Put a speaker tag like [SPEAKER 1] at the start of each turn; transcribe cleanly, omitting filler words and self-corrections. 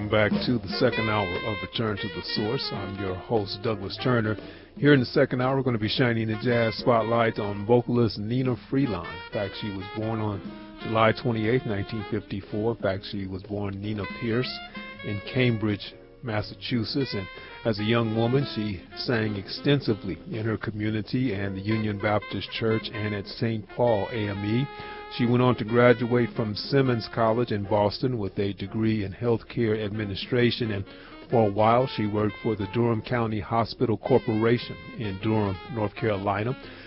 [SPEAKER 1] Welcome back to the second hour of Return to the Source. I'm your host, Douglas Turner. Here in the second hour, we're going to be shining the jazz spotlight on vocalist Nina Freeline. In fact, she was born on July 28, 1954. In fact, she was born Nina Pierce in Cambridge, Massachusetts. And as a young woman, she sang extensively in her community and the Union Baptist Church and at St. Paul AME. She went on to graduate from Simmons College in Boston with a degree in healthcare administration, and for a while she worked for the Durham County Hospital Corporation in Durham, North Carolina.